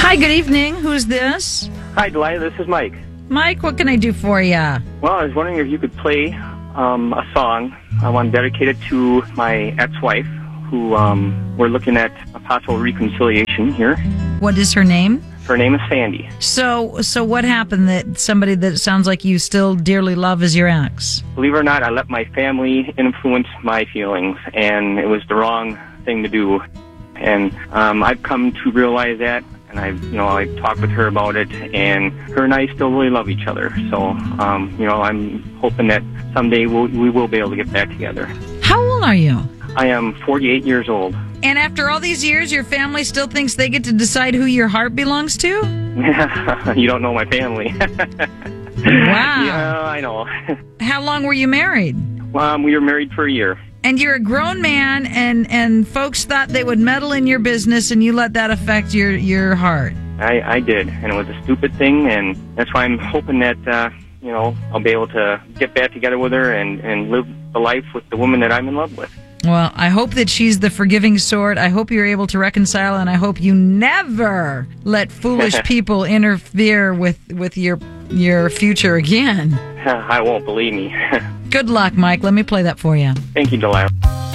Hi, good evening. Who's this? Hi, Delilah. This is Mike. Mike, what can I do for you? Well, I was wondering if you could play a song. I want to dedicate it to my ex-wife, who we're looking at a possible reconciliation here. What is her name? Her name is Sandy. So what happened that somebody that sounds like you still dearly love is your ex? Believe it or not, I let my family influence my feelings, and it was the wrong thing to do. And I've come to realize that, and I've talked with her about it, and her and I still really love each other. So, I'm hoping that someday we will be able to get back together. How old are you? I am 48 years old. And after all these years, your family still thinks they get to decide who your heart belongs to? You don't know my family. Wow. Yeah, I know. How long were you married? We were married for a year. And you're a grown man, and folks thought they would meddle in your business, and you let that affect your heart. I did, and it was a stupid thing, and that's why I'm hoping that, I'll be able to get back together with her and live the life with the woman that I'm in love with. Well, I hope that she's the forgiving sort. I hope you're able to reconcile, and I hope you never let foolish people interfere with your future again. I won't, believe me. Good luck, Mike. Let me play that for you. Thank you, Delilah.